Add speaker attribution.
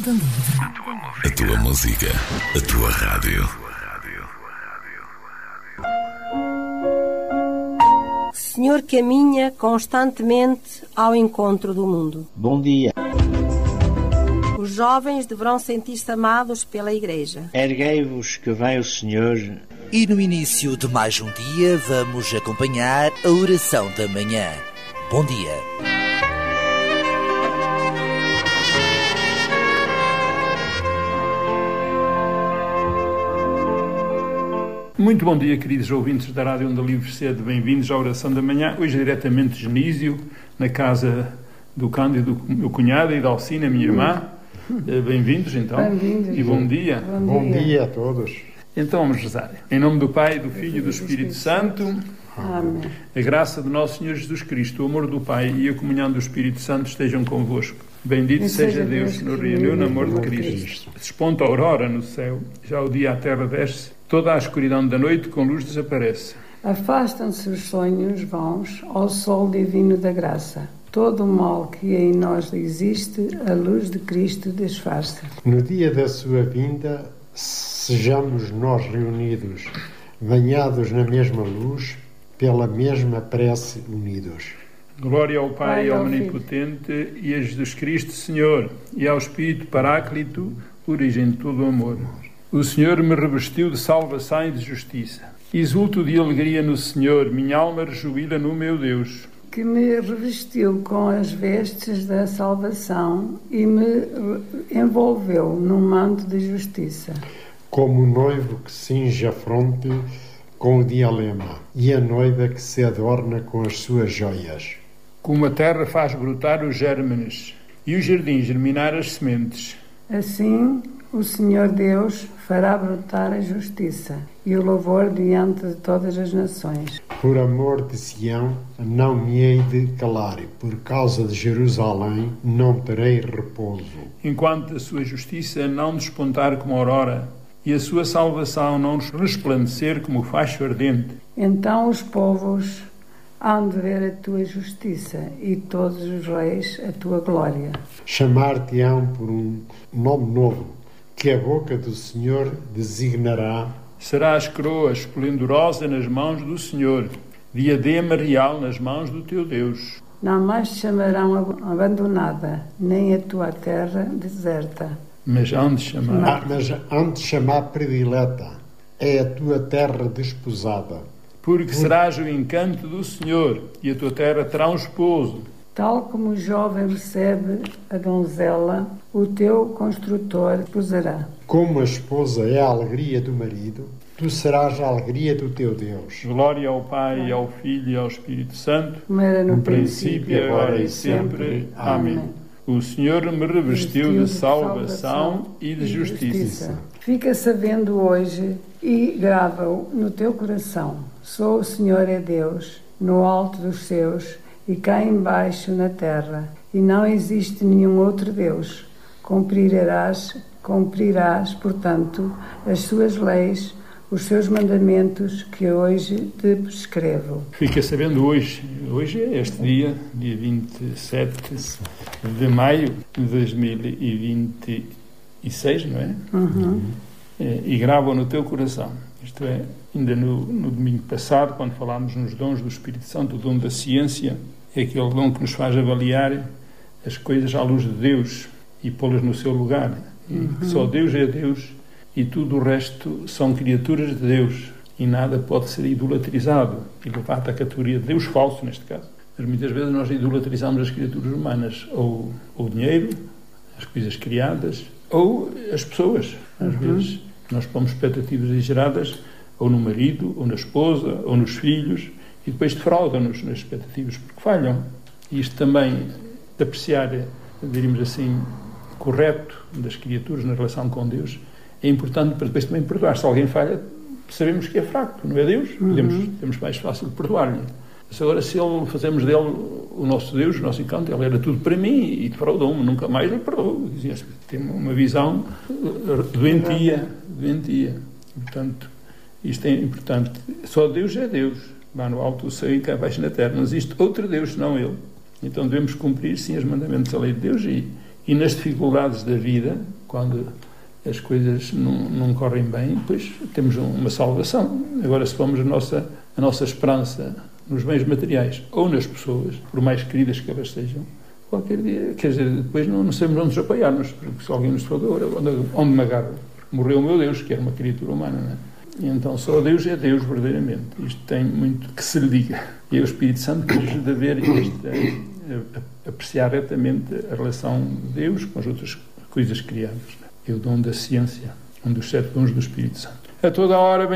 Speaker 1: Onda Livre.
Speaker 2: A tua música, a tua rádio.
Speaker 3: Senhor caminha constantemente ao encontro do mundo.
Speaker 4: Bom dia.
Speaker 3: Os jovens deverão sentir-se amados pela Igreja.
Speaker 4: Erguei-vos que vem o Senhor.
Speaker 5: E no início de mais um dia vamos acompanhar a oração da manhã. Bom dia.
Speaker 6: Muito bom dia, queridos ouvintes da Rádio Onda Livre, sede bem-vindos à oração da manhã. Hoje diretamente de Genísio, na casa do Cândido, do meu cunhado, e da Alcina, minha irmã. Bem-vindos, então.
Speaker 7: Bem-vindos.
Speaker 6: E bom dia.
Speaker 7: Bom dia
Speaker 8: a todos.
Speaker 6: Então vamos rezar. Em nome do Pai, do Filho e do Espírito Santo.
Speaker 7: Amém.
Speaker 6: A graça de nosso Senhor Jesus Cristo, o amor do Pai e a comunhão do Espírito Santo estejam convosco. Bendito seja Deus que nos reuniu no amor de Cristo. Desponta a aurora no céu, já o dia à terra desce, toda a escuridão da noite com luz desaparece.
Speaker 7: Afastam-se os sonhos vãos ao sol divino da graça. Todo o mal que em nós existe, a luz de Cristo desfaz-se.
Speaker 8: No dia da sua vinda, sejamos nós reunidos, banhados na mesma luz, pela mesma prece unidos.
Speaker 6: Glória ao Pai e ao Onipotente e a Jesus Cristo, Senhor, e ao Espírito Paráclito, origem de todo o amor. O Senhor me revestiu de salvação e de justiça. Exulto de alegria no Senhor, minha alma rejubila no meu Deus.
Speaker 7: Que me revestiu com as vestes da salvação e me envolveu num manto de justiça.
Speaker 8: Como o noivo que cinge a fronte com o dialema e a noiva que se adorna com as suas joias.
Speaker 6: Como a terra faz brotar os gérmenes e o jardim germinar as sementes.
Speaker 7: Assim, o Senhor Deus fará brotar a justiça e o louvor diante de todas as nações.
Speaker 8: Por amor de Sião, não me hei de calar, por causa de Jerusalém, não terei repouso.
Speaker 6: Enquanto a sua justiça não despontar como a aurora e a sua salvação não resplandecer como o facho ardente.
Speaker 7: Então os povos hão de ver a tua justiça e todos os reis a tua glória.
Speaker 8: Chamar-te-ão por um nome novo, que a boca do Senhor designará.
Speaker 6: Serás coroa esplendorosa nas mãos do Senhor, diadema real nas mãos do teu Deus.
Speaker 7: Não mais te chamarão abandonada, nem a tua terra deserta.
Speaker 6: Mas hão de chamar.
Speaker 8: Mas hão de chamar predileta, é a tua terra desposada.
Speaker 6: Porque serás o encanto do Senhor, e a tua terra terá um esposo.
Speaker 7: Tal como o jovem recebe a donzela, o teu construtor posará.
Speaker 8: Como a esposa é a alegria do marido, tu serás a alegria do teu Deus.
Speaker 6: Glória ao Pai, ao Filho e ao Espírito Santo,
Speaker 7: como era
Speaker 6: no princípio, agora e sempre. Amém. O Senhor me revestiu de salvação e de justiça.
Speaker 7: Fica sabendo hoje e grava-o no teu coração. Sou o Senhor é Deus, no alto dos céus e cá embaixo na terra, e não existe nenhum outro Deus. Cumprirás, portanto, as suas leis, os seus mandamentos que hoje te prescrevo.
Speaker 6: Fica sabendo hoje é este dia 27 de maio de 2026, não é?
Speaker 7: Uhum.
Speaker 6: E grava no teu coração. Isto é, ainda no domingo passado, quando falámos nos dons do Espírito Santo, o dom da ciência, é aquele dom que nos faz avaliar as coisas à luz de Deus e pô-las no seu lugar. Uhum. Só Deus é Deus e tudo o resto são criaturas de Deus e nada pode ser idolatrizado e levado à categoria de Deus falso, neste caso. Mas muitas vezes nós idolatrizamos as criaturas humanas, ou o dinheiro, as coisas criadas, ou as pessoas. Às vezes nós pomos expectativas exageradas ou no marido, ou na esposa, ou nos filhos, e depois defraudam-nos nas expectativas porque falham. E isto também de apreciar, diríamos assim, correto das criaturas na relação com Deus é importante para depois também perdoar. Se alguém falha, sabemos que é fraco, não é Deus? Temos mais fácil de perdoar-lhe. Agora, se fazemos dele o nosso Deus, o nosso encanto, ele era tudo para mim e defraudou-me, nunca mais lhe perdoou. Tem uma visão doentia. Portanto, isto é importante. Só Deus é Deus. Lá no alto do céu e cá abaixo na terra. Não existe outro Deus senão Ele. Então devemos cumprir, sim, os mandamentos da lei de Deus e E nas dificuldades da vida, quando as coisas não correm bem, pois temos uma salvação. Agora, se pomos a nossa esperança nos bens materiais ou nas pessoas, por mais queridas que elas sejam, qualquer dia, quer dizer, depois não sabemos onde nos apoiar-nos, porque se alguém nos falou, onde me agarro? Morreu o meu Deus, que era uma criatura humana, não é? E então só Deus é Deus verdadeiramente. Isto tem muito que se lhe diga. E é o Espírito Santo que nos ajuda a ver a apreciar retamente a relação de Deus com as outras coisas criadas. É o dom da ciência, um dos 7 dons do Espírito Santo. A toda hora